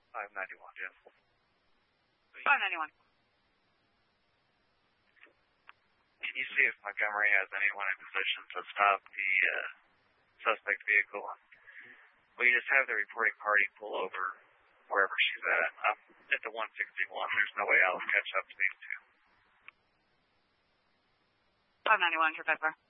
591, Jim. 591. Can you see if Montgomery has anyone in position to stop the suspect vehicle? Will you just have the reporting party pull over wherever she's at? I'm at the 161. There's no way I'll catch up to these two. 591, Traffic.